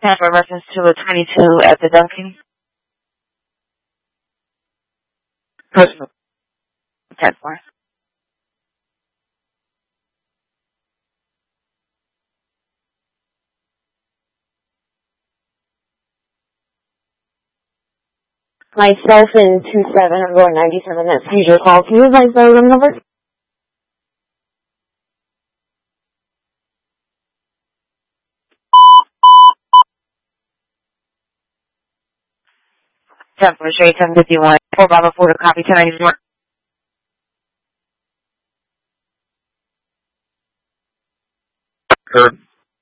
10 for reference to a 22 at the Dunkin'. Personal 10 for. Myself in 27, I'm going 97, that's usual call. Can you advise the room number? Ten for straight 1051. 4 Bravo 4 to copy 1094. Occurred.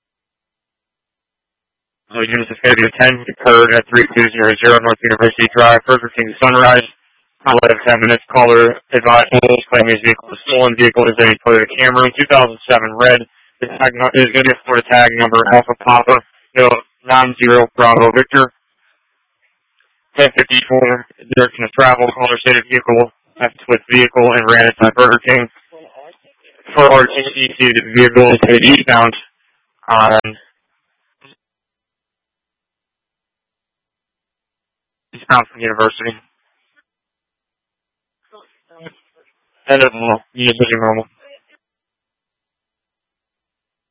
Units of failure 10 occurred at 3200 North University Drive, Burger King Sunrise. I let 10 minutes. Caller advised police claim his vehicle is stolen. Vehicle is a Toyota Camry 2007 red. The tag is going to be a Florida tag number Alpha Papa 90 Bravo Victor. 1054. Direction of travel. Caller stated vehicle left with vehicle and ran inside Burger King. For RTC, the vehicle is headed eastbound on eastbound from University. End of University normal.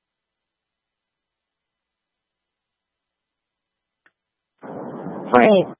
For 8.